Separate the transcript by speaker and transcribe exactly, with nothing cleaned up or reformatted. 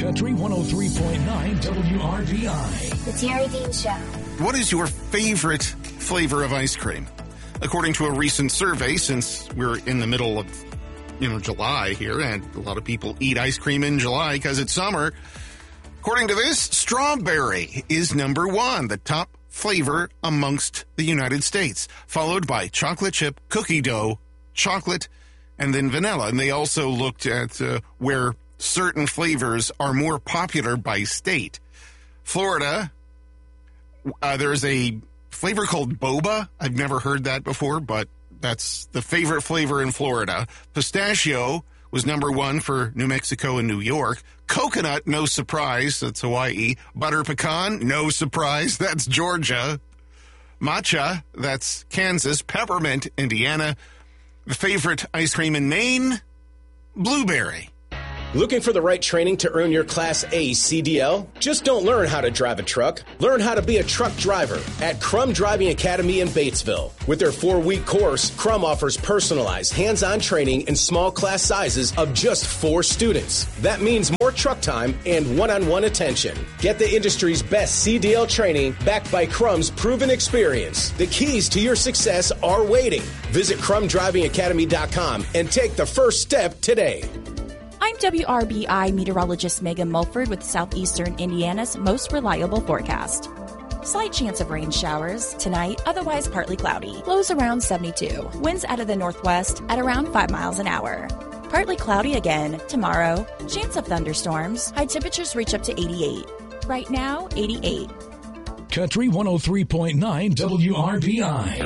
Speaker 1: Country one oh three point nine W R B I.
Speaker 2: The Terry Dean Show.
Speaker 3: What is your favorite flavor of ice cream? According to a recent survey, since we're in the middle of, you know, July here, and a lot of people eat ice cream in July because it's summer. According to this, strawberry is number one, the top flavor amongst the United States, followed by chocolate chip, cookie dough, chocolate, and then vanilla. And they also looked at uh, where certain flavors are more popular by state. Florida, uh, there's a flavor called boba. I've never heard that before, but that's the favorite flavor in Florida. Pistachio was number one for New Mexico and New York. Coconut, no surprise, that's Hawaii. Butter pecan, no surprise, that's Georgia. Matcha, that's Kansas. Peppermint, Indiana. The favorite ice cream in Maine, blueberry.
Speaker 4: Looking for the right training to earn your Class A C D L? Just don't learn how to drive a truck. Learn how to be a truck driver at Crum Driving Academy in Batesville. With their four-week course, Crum offers personalized, hands-on training in small class sizes of just four students. That means more truck time and one-on-one attention. Get the industry's best C D L training backed by Crum's proven experience. The keys to your success are waiting. Visit crum driving academy dot com and take the first step today.
Speaker 5: I'm W R B I meteorologist Megan Mulford with Southeastern Indiana's most reliable forecast. Slight chance of rain showers tonight, otherwise partly cloudy. Lows around seventy-two. Winds out of the northwest at around five miles an hour. Partly cloudy again tomorrow. Chance of thunderstorms. High temperatures reach up to eighty-eight. Right now, eighty-eight.
Speaker 1: Country one oh three point nine W R B I.